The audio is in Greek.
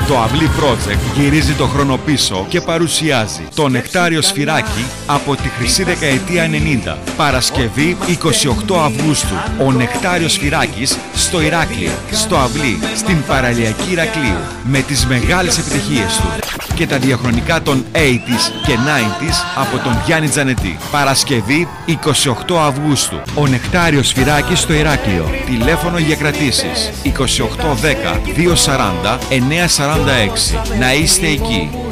Το Αυλή Project γυρίζει το χρόνο πίσω και παρουσιάζει το Νεκτάριο Σφυράκι από τη χρυσή δεκαετία 90. Παρασκευή 28 Αυγούστου. Ο Νεκτάριος Σφυράκης στο Ηράκλειο, στο Αυλή, στην παραλιακή Ηρακλείου, με τις μεγάλες επιτυχίες του και τα διαχρονικά των 80s και 90s από τον Γιάννη Τζανετή. Παρασκευή 28 Αυγούστου. Ο Νεκτάριος Σφυράκης στο Ηράκλειο. Τηλέφωνο για κρατήσεις 2810 240 946. Να είστε εκεί.